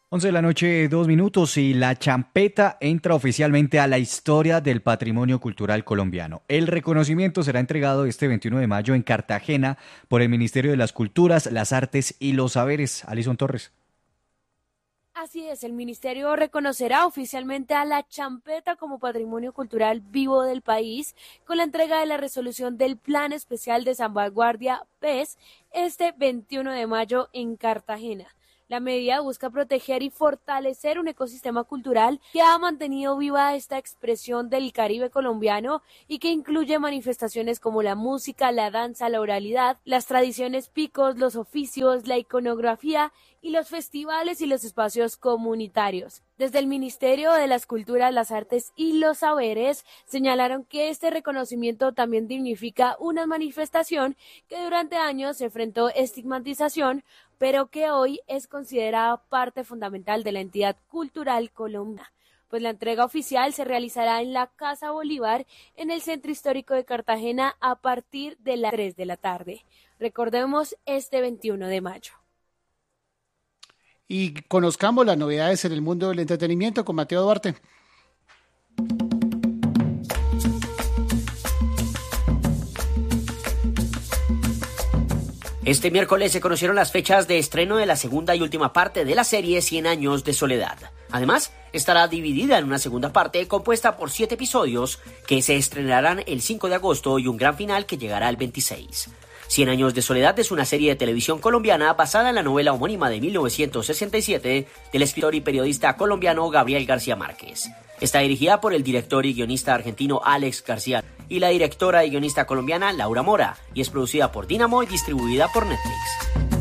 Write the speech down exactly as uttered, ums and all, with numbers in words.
once de la noche, dos minutos, y la champeta entra oficialmente a la historia del patrimonio cultural colombiano. El reconocimiento será entregado este veintiuno de mayo en Cartagena por el Ministerio de las Culturas, las Artes y los Saberes. Alison Torres. Así es, el ministerio reconocerá oficialmente a la champeta como patrimonio cultural vivo del país con la entrega de la resolución del Plan Especial de Salvaguardia P E S este veintiuno de mayo en Cartagena. La medida busca proteger y fortalecer un ecosistema cultural que ha mantenido viva esta expresión del Caribe colombiano y que incluye manifestaciones como la música, la danza, la oralidad, las tradiciones picos, los oficios, la iconografía y los festivales y los espacios comunitarios. Desde el Ministerio de las Culturas, las Artes y los Saberes señalaron que este reconocimiento también dignifica una manifestación que durante años se enfrentó estigmatización, pero que hoy es considerada parte fundamental de la entidad cultural colombiana. Pues la entrega oficial se realizará en la Casa Bolívar, en el Centro Histórico de Cartagena, a partir de las tres de la tarde. Recordemos, este veintiuno de mayo. Y conozcamos las novedades en el mundo del entretenimiento con Mateo Duarte. Este miércoles se conocieron las fechas de estreno de la segunda y última parte de la serie Cien años de soledad. Además, estará dividida en una segunda parte compuesta por siete episodios que se estrenarán el cinco de agosto y un gran final que llegará el veintiséis. Cien años de soledad es una serie de televisión colombiana basada en la novela homónima de mil novecientos sesenta y siete del escritor y periodista colombiano Gabriel García Márquez. Está dirigida por el director y guionista argentino Alex García y la directora y guionista colombiana Laura Mora, y es producida por Dynamo y distribuida por Netflix.